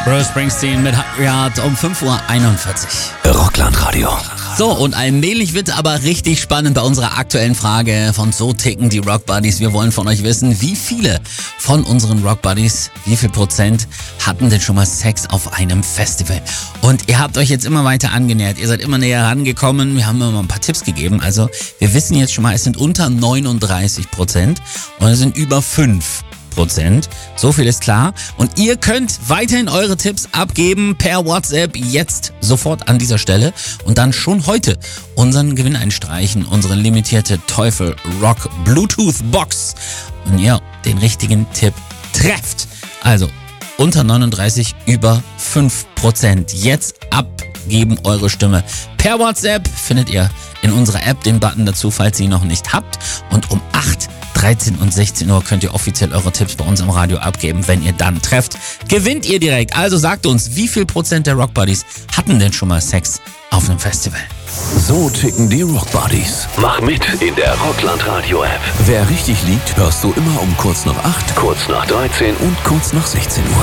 Bruce Springsteen mit Hungry Heart um 5:41 Uhr. Rockland-Radio. So, und allmählich wird aber richtig spannend bei unserer aktuellen Frage von So ticken die Rock Buddies. Wir wollen von euch wissen, wie viele von unseren Rock Buddies, wie viel Prozent hatten denn schon mal Sex auf einem Festival? Und ihr habt euch jetzt immer weiter angenähert, ihr seid immer näher rangekommen, wir haben immer mal ein paar Tipps gegeben. Also wir wissen jetzt schon mal, es sind unter 39% und es sind über 5%. So viel ist klar. Und ihr könnt weiterhin eure Tipps abgeben per WhatsApp jetzt sofort an dieser Stelle und dann schon heute unseren Gewinn einstreichen, unsere limitierte Teufel Rock Bluetooth Box. Und ihr den richtigen Tipp trefft. Also unter 39, über 5%. Jetzt abgeben eure Stimme. Per WhatsApp findet ihr in unserer App den Button dazu, falls ihr ihn noch nicht habt. Und um 8, 13 und 16 Uhr könnt ihr offiziell eure Tipps bei uns im Radio abgeben. Wenn ihr dann trefft, gewinnt ihr direkt. Also sagt uns, wie viel Prozent der Rock Buddies hatten denn schon mal Sex auf einem Festival? So ticken die Rock Buddies. Mach mit in der Rockland-Radio-App. Wer richtig liegt, hörst du immer um kurz nach 8, Kurz nach 13 und kurz nach 16 Uhr.